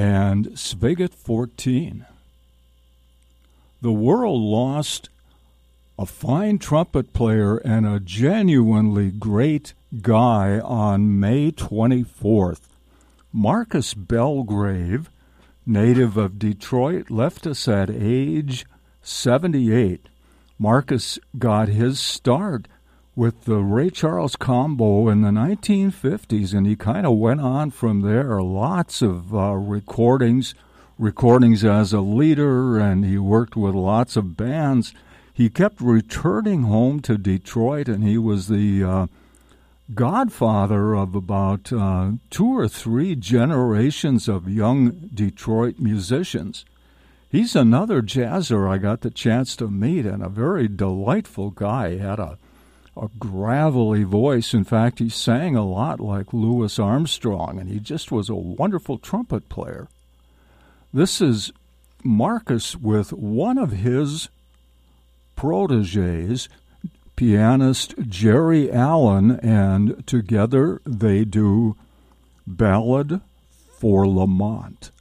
and Svegot 14. The world lost a fine trumpet player and a genuinely great guy on May 24th. Marcus Belgrave, native of Detroit, left us at age 78. Marcus got his start with the Ray Charles Combo in the 1950s, and he kind of went on from there. Lots of recordings as a leader, and he worked with lots of bands. He kept returning home to Detroit, and he was the godfather of about 2 or 3 generations of young Detroit musicians. He's another jazzer I got the chance to meet, and a very delightful guy. He had a gravelly voice. In fact, he sang a lot like Louis Armstrong, and he just was a wonderful trumpet player. This is Marcus with one of his proteges, pianist Jerry Allen, and together they do Ballad for Lamont.